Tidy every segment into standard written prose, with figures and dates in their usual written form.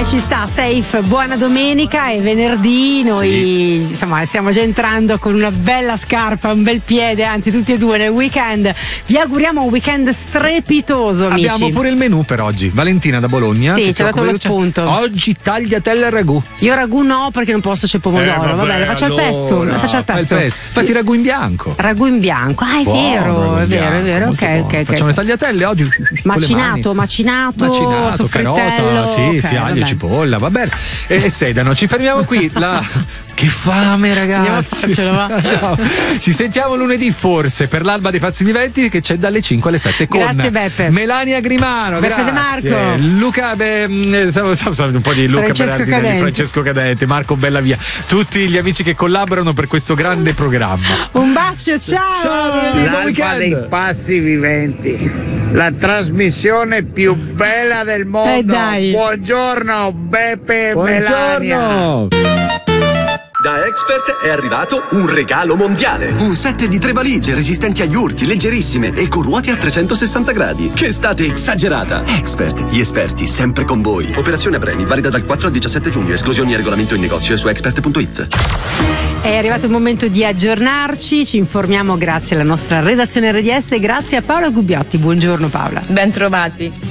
Ci sta, Safe, buona domenica. E venerdì noi insomma stiamo già entrando con una bella scarpa, un bel piede, anzi tutti e due nel weekend. Vi auguriamo un weekend strepitoso, amici. Abbiamo pure il menù per oggi. Valentina da Bologna. Sì, ci ha dato lo spunto. Oggi tagliatelle al ragù. Io ragù no, perché non posso, c'è pomodoro. Vabbè, lo faccio allora, al pesto. Lo faccio al pesto. Infatti ragù in bianco. Ragù in bianco. Ah, è vero, è vero. Ok. Facciamo le tagliatelle oggi. Macinato, carota, sì, aglio, cipolla, va bene. E sedano, ci fermiamo qui. Che fame, ragazzi. No. Ci sentiamo lunedì forse per l'alba dei pazzi viventi, che c'è dalle 5 alle 7 con grazie Beppe. Melania Grimano, Beppe grazie. De Marco, Luca un po' di Luca Berardinelli, Francesco Cadente, Marco Bellavia, tutti gli amici che collaborano per questo grande programma. Un bacio, ciao. Lunedì, buon L'alba weekend. dei pazzi viventi, la trasmissione più bella del mondo. Dai. Buongiorno Beppe e Melania. Buongiorno. Da Expert è arrivato un regalo mondiale. Un set di 3 valigie resistenti agli urti, leggerissime e con ruote a 360 gradi. Che estate esagerata! Expert, gli esperti sempre con voi. Operazione a premi, valida dal 4 al 17 giugno. Esclusioni e regolamento in negozio e su expert.it. È arrivato il momento di aggiornarci, ci informiamo grazie alla nostra redazione RDS e grazie a Paola Gubbiotti. Buongiorno Paola. Ben trovati.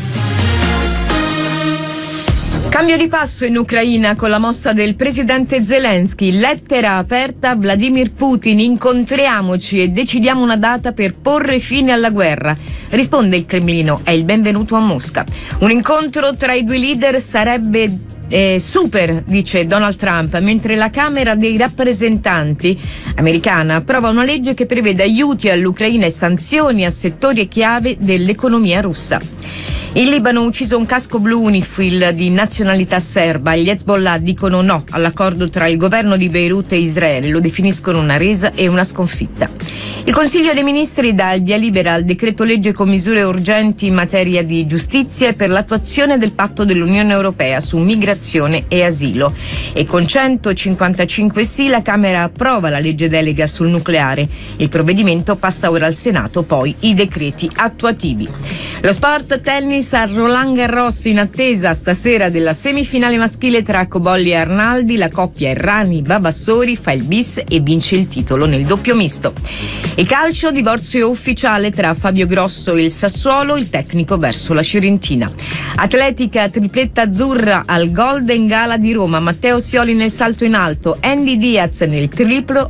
Cambio di passo in Ucraina con la mossa del presidente Zelensky. Lettera aperta, Vladimir Putin, incontriamoci e decidiamo una data per porre fine alla guerra. Risponde il Cremlino, è il benvenuto a Mosca. Un incontro tra i due leader sarebbe super, dice Donald Trump, mentre la Camera dei rappresentanti americana approva una legge che prevede aiuti all'Ucraina e sanzioni a settori chiave dell'economia russa. In Libano ucciso un casco blu UNIFIL di nazionalità serba. Gli Hezbollah dicono no all'accordo tra il governo di Beirut e Israele, lo definiscono una resa e una sconfitta. Il Consiglio dei Ministri dà il via libera al decreto legge con misure urgenti in materia di giustizia e per l'attuazione del patto dell'Unione Europea su migrazione e asilo. E con 155 sì la Camera approva la legge delega sul nucleare. Il provvedimento passa ora al Senato, poi i decreti attuativi. Lo sport, tennis a Roland Garros in attesa stasera della semifinale maschile tra Cobolli e Arnaldi. La coppia Errani-Vavassori fa il bis e vince il titolo nel doppio misto. E calcio, divorzio ufficiale tra Fabio Grosso e il Sassuolo, il tecnico verso la Fiorentina. Atletica, tripletta azzurra al Golden Gala di Roma, Matteo Sioli nel salto in alto, Andy Diaz nel triplo